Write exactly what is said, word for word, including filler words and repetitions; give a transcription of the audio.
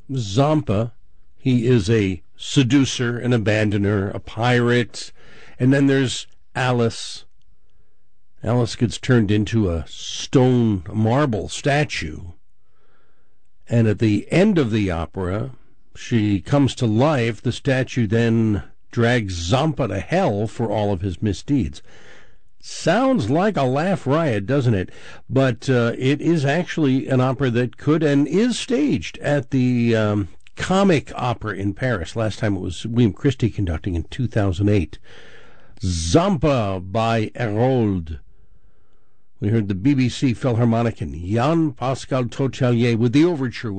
Zampa. He is a seducer, an abandoner, a pirate. And then there's Alice. Alice gets turned into a stone marble statue. And at the end of the opera, she comes to life. The statue then drags Zampa to hell for all of his misdeeds. Sounds like a laugh riot, doesn't it? But uh, it is actually an opera that could and is staged at the um, Comic Opera in Paris. Last time it was William Christie conducting in two thousand eight. Zampa by Herold. We heard the B B C Philharmonic and Jan-Pascal Totalier with the overture.